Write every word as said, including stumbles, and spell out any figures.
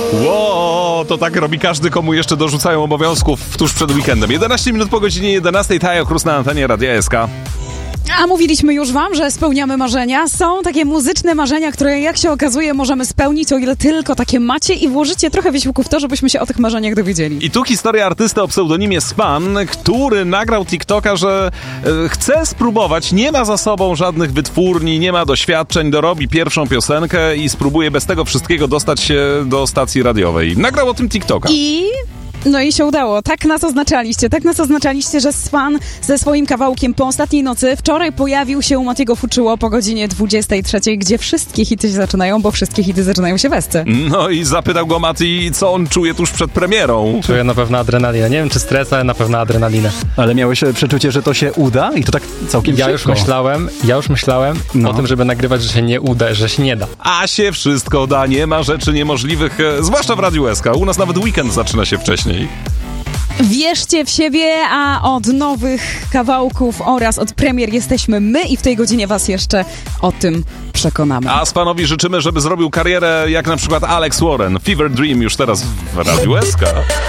Ło, to tak robi każdy, komu jeszcze dorzucają obowiązków tuż przed weekendem. jedenaście minut po godzinie jedenastej, Tajo Cruz na antenie Radia S K. A mówiliśmy już wam, że spełniamy marzenia. Są takie muzyczne marzenia, które jak się okazuje możemy spełnić, o ile tylko takie macie i włożycie trochę wysiłku w to, żebyśmy się o tych marzeniach dowiedzieli. I tu historia artysty o pseudonimie Span, który nagrał TikToka, że e, chce spróbować, nie ma za sobą żadnych wytwórni, nie ma doświadczeń, dorobi pierwszą piosenkę i spróbuje bez tego wszystkiego dostać się do stacji radiowej. Nagrał o tym TikToka. I... No i się udało. Tak nas oznaczaliście. Tak nas oznaczaliście, że Span ze swoim kawałkiem Po ostatniej nocy wczoraj pojawił się u Matiego Fuczyło po godzinie dwudziestej trzeciej, gdzie wszystkie hity się zaczynają, bo wszystkie hity zaczynają się w Esce. No i zapytał go Mati, co on czuje tuż przed premierą. Czuję na pewno adrenalinę. Nie wiem, czy stres, ale na pewno adrenalinę. Ale miałeś przeczucie, że to się uda? I to tak całkiem Ja szybko. już myślałem, ja już myślałem No. o tym, żeby nagrywać, że się nie uda, że się nie da. A się wszystko da, nie ma rzeczy niemożliwych, e, zwłaszcza w Radiu S K. U nas nawet weekend zaczyna się wcześniej. Wierzcie w siebie, a od nowych kawałków oraz od premier jesteśmy my i w tej godzinie was jeszcze o tym przekonamy. A Spanowi życzymy, żeby zrobił karierę jak na przykład Alex Warren. Fever Dream już teraz w Radiu S K.